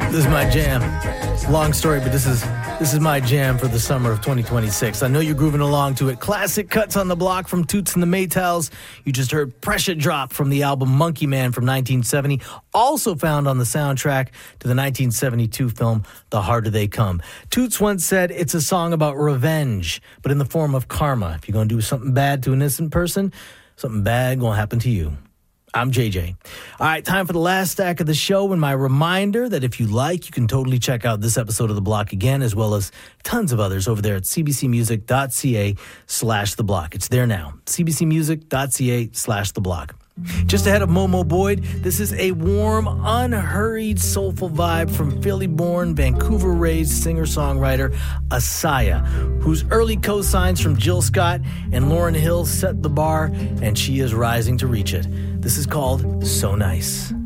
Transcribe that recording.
This is my jam. Long story, but this is my jam for the summer of 2026. I know you're grooving along to it. Classic cuts on the block from Toots and the Maytals. You just heard Pressure Drop from the album Monkey Man from 1970, also found on the soundtrack to the 1972 film The Harder They Come. Toots once said it's a song about revenge, but in the form of karma. If you're going to do something bad to an innocent person, something bad going to happen to you. I'm JJ. All right, time for the last stack of the show, and my reminder that if you like, you can totally check out this episode of The Block again, as well as tons of others over there at cbcmusic.ca/The Block. It's there now, cbcmusic.ca/The Block. Just ahead of Momo Boyd, this is a warm, unhurried, soulful vibe from Philly-born, Vancouver-raised singer-songwriter Asaya, whose early co-signs from Jill Scott and Lauryn Hill set the bar, and she is rising to reach it. This is called So Nice.